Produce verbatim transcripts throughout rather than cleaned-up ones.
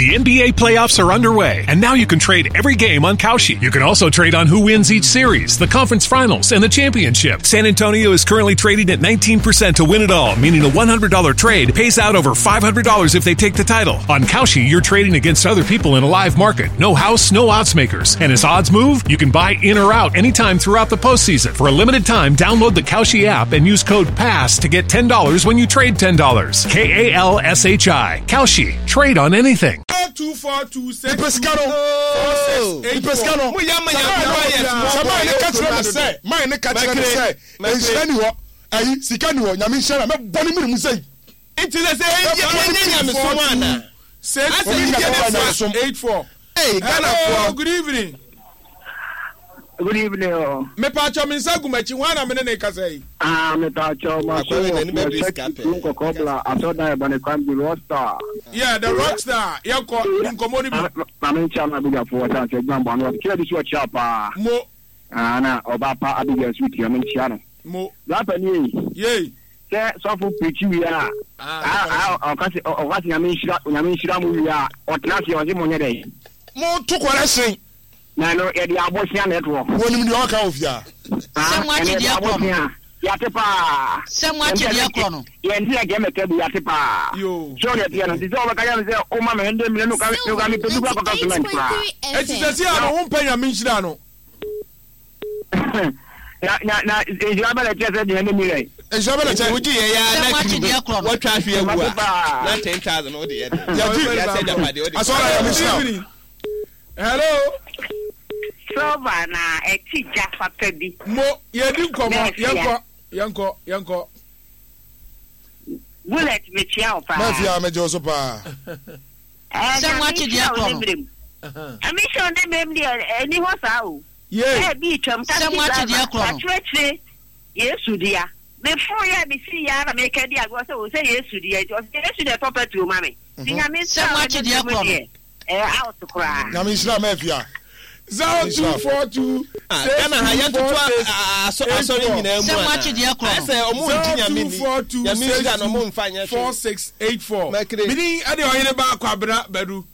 The N B A playoffs are underway, and now you can trade every game on Kalshi. You can also trade on who wins each series, the conference finals, and the championship. San Antonio is currently trading at nineteen percent to win it all, meaning a one hundred dollars trade pays out over five hundred dollars if they take the title. On Kalshi, you're trading against other people in a live market. No house, no odds makers. And as odds move, you can buy in or out anytime throughout the postseason. For a limited time, download the Kalshi app and use code PASS to get ten dollars when you trade ten dollars. K A L S H I. Kalshi. Trade on anything. two four two six Pescano. Pescano. Mo ya ma ya. Sama ne catch me say. My ne catch me say. Ensani ho. Ayi sika ni ho. Nyame nhara me boni mi mu say. It is say ya me so wana. Say eight four. Hey, Ghana for good evening. Good evening. Oh. Me pa cho me nsa gumachi wana me ne ka say. Ah, me pa cho ma so. Nko kobla atoda e bane kwam di rockstar. Yeah, the rockstar. Yanko nkomo ni bi. Na me ncha na biga for wata che gbamba no. Kila bi so cha pa. Mo. Ah na oba pa abiga sweet ya me ncha no. Mo. Lapa ni. Yey. Se so fu preach wi a. Ah ah o kasi o kasi ya me nshira, ya me nshira mu wi a. O trasi o ji mo nyede. Mo to kwara sen. Na no e di abosia na etwo. Wonim di o ka ofia. Semwa ti di abosia. Ya te pa. Semwa ti di akro no. Ye ndi e game te bi ya te pa. Yo. So ne ti na ti so ba ka ya me se o ma me ndem me no ka no ka me pe du ka ka so men pra. E ti se si ano ho panya me nshira no. Na na na e jwa ba le che se di ene mi re. E jwa ba le che wuji ye ya na ki. What try fi ewu a. Na ten thousand o de ye. Ya ti ya se japa de o de. Asola ya me nshira. Hello. Sova na eti jafa pebi. Mo ye di nkomo yanko yanko yanko. Bullet me chia opa. Mafia me jo so pa. Semwa ti di akro. Ami sho de mem di eni ho sa o. Ye. E bi twam ta. Semwa ti di akro. Atwetwe Yesu dia. Me fo ya bi si ya na me ka di agwo se o se Yesu dia. O se Yesu dia property o mame. Tinya me Semwa ti di akro. Eh out kra. Nyame nhira mafia. zero two four two Ghana ha ya tutu aso aso nyina mu. Semwa ti di akro. Ese omo ntinya mi ni. Ya mi ntinya no mo mfa nya four six eight four. Mini ade oyene ba kwabra badu.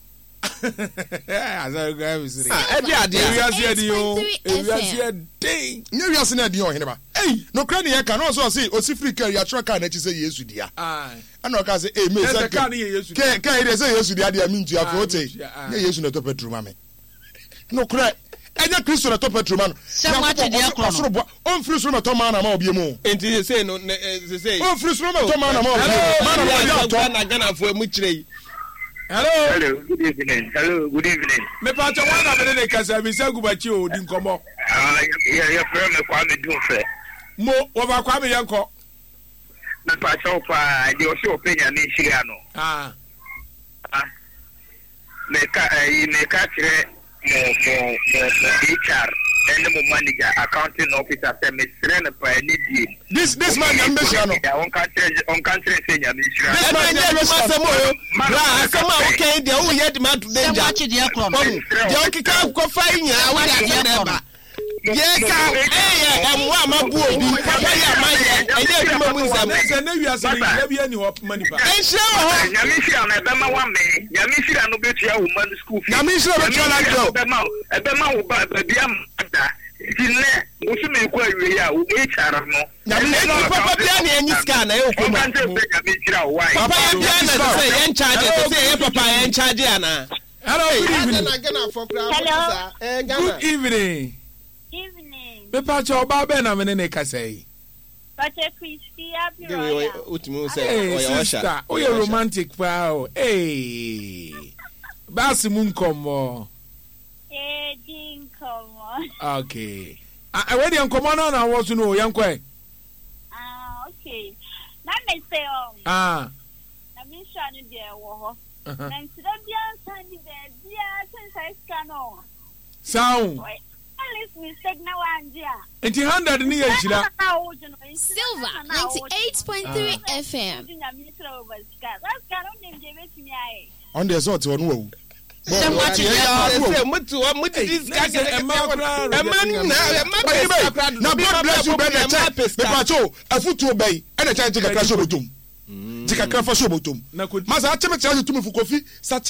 Aza go am sire. Ah, e bi ade. We are here yo. We are here day. Nye wi ase na de oyene ba. Ei, no kra ne ye ka no so say osi free car ya tro car na chi say Yesu dia. Ah. Ana o ka say eh me say car na Yesu. Ke ke ide say Yesu dia dia mi ntu afo ote. Nye Yesu na to petrol mame. No kra. Enya Kristo na to petrol man. Semwa ti di akro no. On free so na to man na ma obi mu. Enti say no say. On free so na to man na ma obi. Man na ya to na Ghana fo mu kire. Hello. Hello, good evening. Hello, good evening. Me pa cho wana me ne kasa mi se gubachi o di nkomo. Ah, ya ya frame me kwa me du fe. Mo wo ba kwa me yanko. Me pa cho pa di o se openya ni shiri ano. Ah. Ah. Me ka eh me ka kire mo mo mo H R and mo manager accounting officer say me sire na pa ni die. This this man ya mbeshia no. On country on country say nya me shiri. This man ya me masemo yo. Bra asema o ken de o ye de ma danger. Semwa ti di akro no. De o kika ko fa nya wo de ade de ba. Ye ka eh ya mo amabu obi papa ya ma ye enye adwuma mu nzam. Se na wi ase ya bi ani ho mani pa. Enhira ho. Nya me shiri na be ma wa me. Nya me shiri no betua wo man school fee. Nya me shiri betua na go. Be ma e be ma wo ba bia mada. Dinne wo se me kwa wi ya wo H R no. Nya me no papa bia na enyi ska na e ko ma. Papa ya bia na say yen charge say yen papa yen charge ana. Hello, good evening. Hello. Good evening. Evening. Me pa cho ba be na me ne kasa yi. Pache Christy happy Give royal. Utimi say Hey, oya sister, washa. oh you romantic pa o. Hey. Basi mu nkomo. Eh, din komo. Okay. Ah, we dey nkomo na na wo so no yanko e. Ah, okay. Na me say um. Ah. Na me sha ni de wo ho. Na nsida bia san ni be bia sen sai skano. Sound. Alice mistake na wanjia. Enti one hundred ni ye chira. Silver ninety-eight point three F M. On the sort on wo. Semwa ti di akro. Say mutu wa mutu this guy e ma kra. E man na e ma na God bless you better check. Me pacho afutu obey. E na change kakra so botum. Jika kakra fa so botum. Masa acheme change tu me fukofi.